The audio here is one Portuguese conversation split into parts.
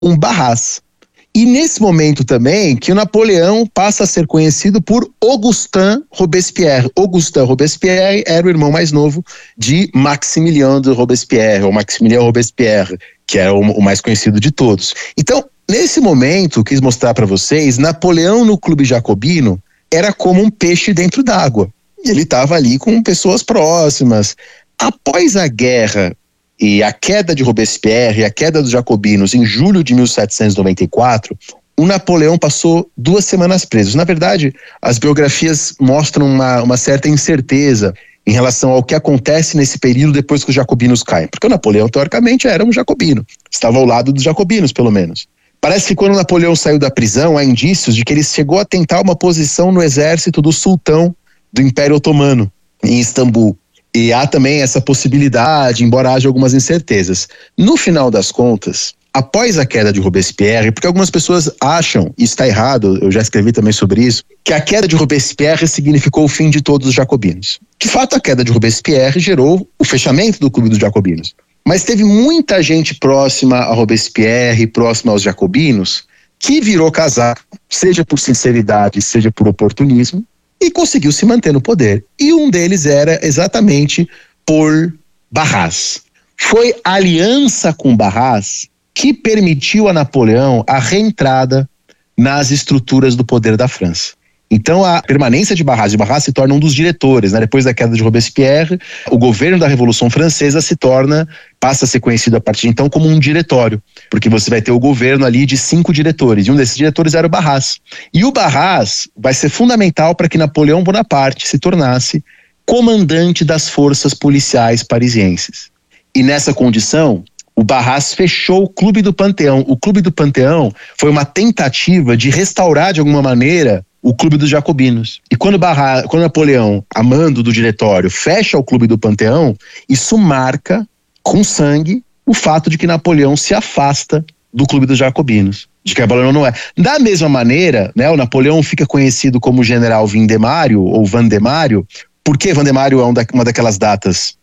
um Barras. E nesse momento também que o Napoleão passa a ser conhecido por Augustin Robespierre. Augustin Robespierre era o irmão mais novo de Maximilien de Robespierre, ou Maximilien Robespierre, que era o mais conhecido de todos. Então, nesse momento, quis mostrar para vocês, Napoleão no clube jacobino era como um peixe dentro d'água. Ele estava ali com pessoas próximas. Após a guerra e a queda de Robespierre e a queda dos jacobinos em julho de 1794, o Napoleão passou 2 semanas preso. Na verdade, as biografias mostram uma certa incerteza em relação ao que acontece nesse período depois que os jacobinos caem. Porque o Napoleão, teoricamente, era um jacobino. Estava ao lado dos jacobinos, pelo menos. Parece que quando Napoleão saiu da prisão, há indícios de que ele chegou a tentar uma posição no exército do sultão do Império Otomano, em Istambul. E há também essa possibilidade, embora haja algumas incertezas. No final das contas, após a queda de Robespierre, porque algumas pessoas acham, e está errado, eu já escrevi também sobre isso, que a queda de Robespierre significou o fim de todos os jacobinos. De fato, a queda de Robespierre gerou o fechamento do clube dos jacobinos. Mas teve muita gente próxima a Robespierre, próxima aos jacobinos, que virou casaco, seja por sinceridade, seja por oportunismo, e conseguiu se manter no poder. E um deles era exatamente Paul Barras. Foi a aliança com Barras que permitiu a Napoleão a reentrada nas estruturas do poder da França. Então a permanência de Barras se torna um dos diretores, né? Depois da queda de Robespierre, o governo da Revolução Francesa passa a ser conhecido a partir de então como um diretório, porque você vai ter o governo ali de 5 diretores, e um desses diretores era o Barras. E o Barras vai ser fundamental para que Napoleão Bonaparte se tornasse comandante das forças policiais parisienses. E nessa condição, o Barras fechou o Clube do Panteão. O Clube do Panteão foi uma tentativa de restaurar de alguma maneira o Clube dos Jacobinos. E quando Napoleão, a mando do diretório, fecha o Clube do Panteão, isso marca com sangue o fato de que Napoleão se afasta do Clube dos Jacobinos, de que Napoleão não é. Da mesma maneira, né, o Napoleão fica conhecido como General Vindemário ou Vandemário, porque Vandemário é uma daquelas datas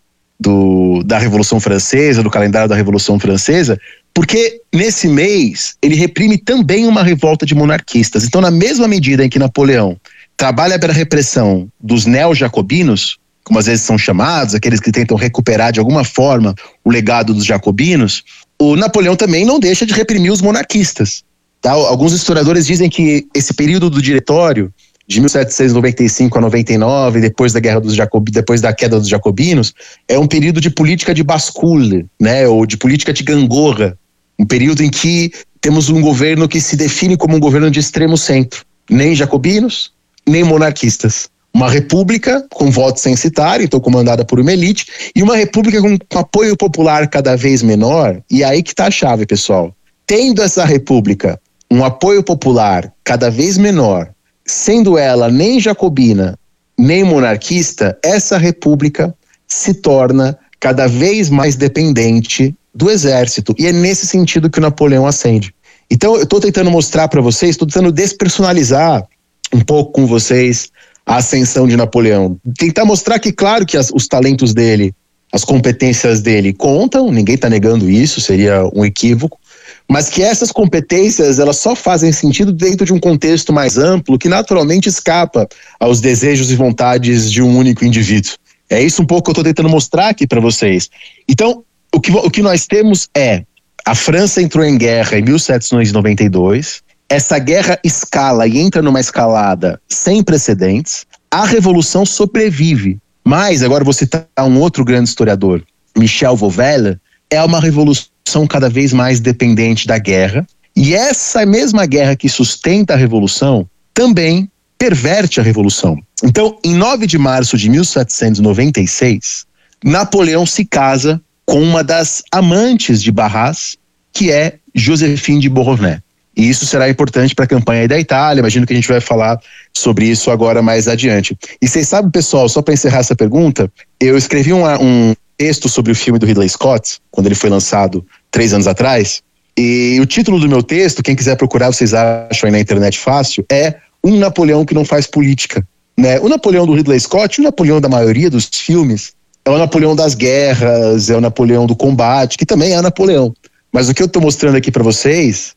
da Revolução Francesa, do calendário da Revolução Francesa, porque nesse mês ele reprime também uma revolta de monarquistas. Então, na mesma medida em que Napoleão trabalha pela repressão dos neo-jacobinos, como às vezes são chamados, aqueles que tentam recuperar de alguma forma o legado dos jacobinos, o Napoleão também não deixa de reprimir os monarquistas. Tá? Alguns historiadores dizem que esse período do diretório, de 1795 a 99, depois da queda dos jacobinos, é um período de política de bascule, né, ou de política de gangorra, um período em que temos um governo que se define como um governo de extremo centro, nem jacobinos, nem monarquistas. Uma república com voto censitário, então comandada por uma elite, e uma república com apoio popular cada vez menor, e aí que está a chave, pessoal. Tendo essa república um apoio popular cada vez menor, sendo ela nem jacobina, nem monarquista, essa república se torna cada vez mais dependente do exército. E é nesse sentido que o Napoleão ascende. Então eu estou tentando mostrar para vocês, estou tentando despersonalizar um pouco com vocês a ascensão de Napoleão. Tentar mostrar que, claro, que os talentos dele, as competências dele contam, ninguém está negando isso, seria um equívoco, mas que essas competências elas só fazem sentido dentro de um contexto mais amplo que naturalmente escapa aos desejos e vontades de um único indivíduo. É isso um pouco que eu estou tentando mostrar aqui para vocês. Então, o que nós temos é: a França entrou em guerra em 1792, essa guerra escala e entra numa escalada sem precedentes, a Revolução sobrevive, mas, agora vou citar um outro grande historiador, Michel Vauvel, é uma revolução cada vez mais dependente da guerra, e essa mesma guerra que sustenta a revolução também perverte a revolução. Então, em 9 de março de 1796, Napoleão se casa com uma das amantes de Barras, que é Joséphine de Beauharnais. E isso será importante para a campanha da Itália, imagino que a gente vai falar sobre isso agora mais adiante. E vocês sabem, pessoal, só para encerrar essa pergunta, eu escrevi um texto sobre o filme do Ridley Scott, quando ele foi lançado 3 anos atrás, e o título do meu texto, quem quiser procurar, vocês acham aí na internet fácil, é Um Napoleão que não faz política. Né? O Napoleão do Ridley Scott, o Napoleão da maioria dos filmes, é o Napoleão das guerras, é o Napoleão do combate, que também é Napoleão. Mas o que eu estou mostrando aqui para vocês